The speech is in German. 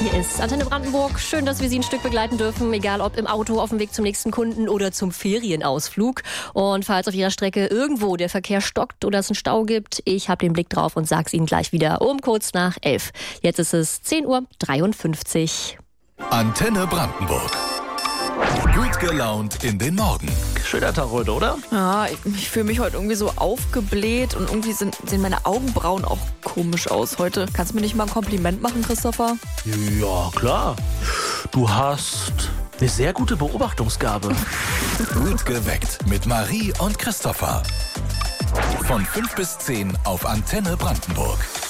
Hier ist Antenne Brandenburg. Schön, dass wir Sie ein Stück begleiten dürfen, egal ob im Auto, auf dem Weg zum nächsten Kunden oder zum Ferienausflug. Und falls auf Ihrer Strecke irgendwo der Verkehr stockt oder es einen Stau gibt, ich habe den Blick drauf und sag's Ihnen gleich wieder um kurz nach 11. Jetzt ist es 10:53 Uhr. Antenne Brandenburg. Gut gelaunt in den Morgen. Schöner Tag heute, oder? Ja, ich fühle mich heute irgendwie so aufgebläht und irgendwie sehen meine Augenbrauen auch komisch aus heute. Kannst du mir nicht mal ein Kompliment machen, Christopher? Ja, klar. Du hast eine sehr gute Beobachtungsgabe. Gut geweckt mit Marie und Christopher. Von 5 bis 10 auf Antenne Brandenburg.